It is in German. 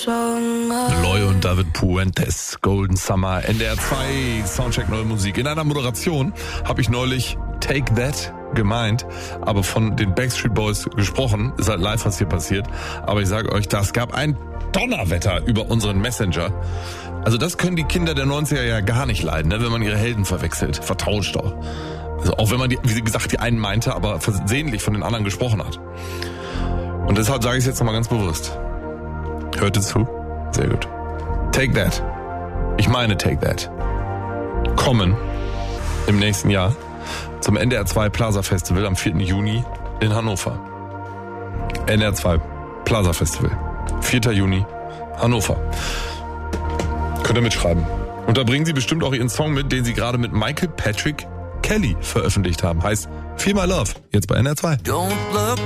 Loy und David Puentes, Golden Summer, NDR 2, Soundcheck Neue Musik. In einer Moderation habe ich neulich Take That gemeint, aber von den Backstreet Boys gesprochen. Ist halt live, was hier passiert. Aber ich sage euch, das gab ein Donnerwetter über unseren Messenger. Also das können die Kinder der 90er ja gar nicht leiden, ne, wenn man ihre Helden verwechselt, vertauscht auch. Also auch wenn man, wie gesagt, die einen meinte, aber versehentlich von den anderen gesprochen hat. Und deshalb sage ich es jetzt nochmal ganz bewusst. Hört ihr zu? Sehr gut. Take That. Ich meine Take That. Kommen im nächsten Jahr zum NDR 2 Plaza Festival am 4. Juni in Hannover. NDR 2 Plaza Festival. 4. Juni, Hannover. Könnt ihr mitschreiben. Und da bringen sie bestimmt auch ihren Song mit, den sie gerade mit Michael Patrick Kelly veröffentlicht haben. Heißt Feel My Love, jetzt bei NDR 2. Don't look